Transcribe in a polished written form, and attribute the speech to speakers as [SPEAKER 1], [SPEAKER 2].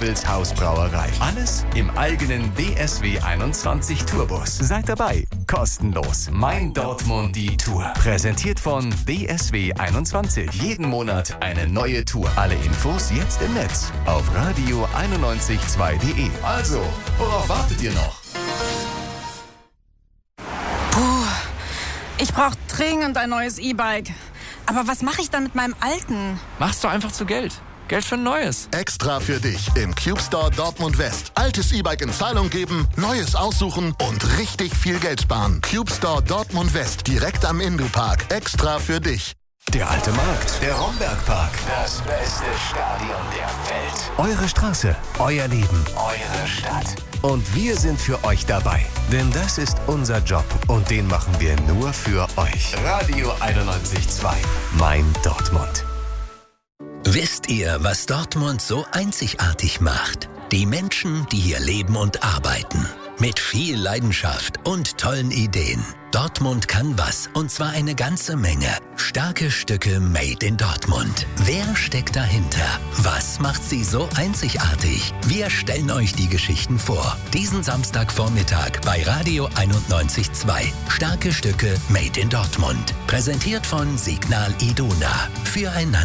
[SPEAKER 1] Teufels Hausbrauerei. Alles im eigenen DSW 21 Tourbus. Seid dabei, kostenlos. Mein Dortmund die Tour. Präsentiert von DSW 21. Jeden Monat eine neue Tour. Alle Infos jetzt im Netz auf radio912.de. Also, worauf wartet ihr noch?
[SPEAKER 2] Ich brauche dringend ein neues E-Bike. Aber was mache ich dann mit meinem alten?
[SPEAKER 3] Machst du einfach zu Geld. Geld für ein neues.
[SPEAKER 4] Extra für dich im Cube Store Dortmund West. Altes E-Bike in Zahlung geben, neues aussuchen und richtig viel Geld sparen. Cube Store Dortmund West, direkt am Indu-Park. Extra für dich.
[SPEAKER 1] Der Alte Markt, der Rombergpark, das beste Stadion der Welt. Eure Straße, euer Leben, eure Stadt. Und wir sind für euch dabei. Denn das ist unser Job und den machen wir nur für euch. Radio 91.2, mein Dortmund.
[SPEAKER 5] Wisst ihr, was Dortmund so einzigartig macht? Die Menschen, die hier leben und arbeiten. Mit viel Leidenschaft und tollen Ideen. Dortmund kann was, und zwar eine ganze Menge. Starke Stücke made in Dortmund. Wer steckt dahinter? Was macht sie so einzigartig? Wir stellen euch die Geschichten vor. Diesen Samstagvormittag bei Radio 91.2. Starke Stücke made in Dortmund. Präsentiert von Signal Iduna. Füreinander.